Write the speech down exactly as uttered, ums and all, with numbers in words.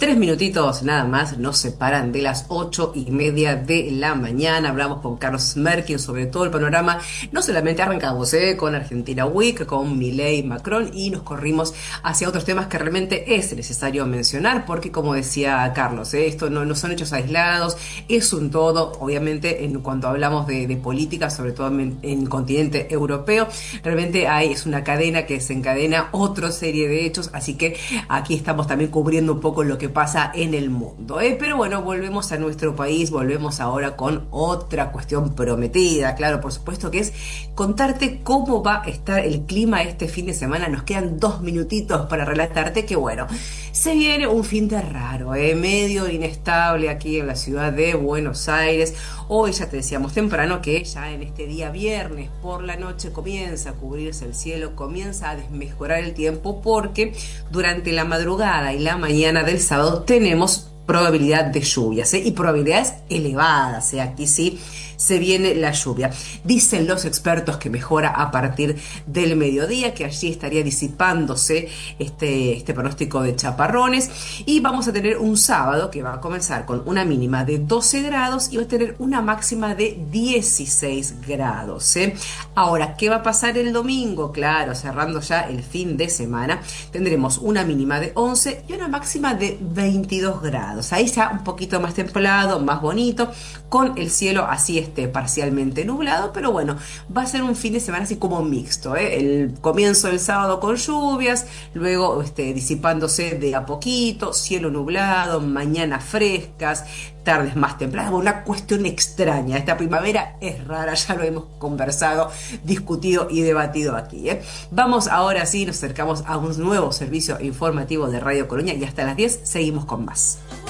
Tres minutitos nada más nos separan de las ocho y media de la mañana. Hablamos con Carlos Merkin sobre todo el panorama. No solamente arrancamos eh, con Argentina Week, con Milei, Macron, y nos corrimos hacia otros temas que realmente es necesario mencionar, porque como decía Carlos, eh, esto no, no son hechos aislados, es un todo. Obviamente, en cuanto hablamos de, de política, sobre todo en, en el continente europeo, realmente hay, es una cadena que desencadena otra serie de hechos, así que aquí estamos también cubriendo un poco lo que pasa en el mundo, ¿eh? Pero bueno, volvemos a nuestro país, volvemos ahora con otra cuestión prometida, claro, por supuesto, que es contarte cómo va a estar el clima este fin de semana. Nos quedan dos minutitos para relatarte que bueno, se viene un fin de raro, ¿eh? Medio inestable aquí en la ciudad de Buenos Aires. Hoy ya te decíamos temprano que ya en este día viernes por la noche comienza a cubrirse el cielo, comienza a desmejorar el tiempo, porque durante la madrugada y la mañana del sábado tenemos probabilidad de lluvias, ¿eh? Y probabilidades elevadas, ¿eh? Aquí sí se viene la lluvia. Dicen los expertos que mejora a partir del mediodía, que allí estaría disipándose este, este pronóstico de chaparrones, y vamos a tener un sábado que va a comenzar con una mínima de doce grados y va a tener una máxima de dieciséis grados, ¿eh? Ahora, ¿qué va a pasar el domingo? Claro, cerrando ya el fin de semana, tendremos una mínima de once y una máxima de veintidós grados. Ahí ya un poquito más templado, más bonito, con el cielo así esté parcialmente nublado, pero bueno, va a ser un fin de semana así como mixto, ¿eh? El comienzo del sábado con lluvias, luego este, disipándose de a poquito, cielo nublado, mañanas frescas, tardes más templadas. Una cuestión extraña, esta primavera es rara, ya lo hemos conversado, discutido y debatido aquí, ¿eh? Vamos ahora sí, nos acercamos a un nuevo servicio informativo de Radio Colonia y hasta las diez seguimos con más.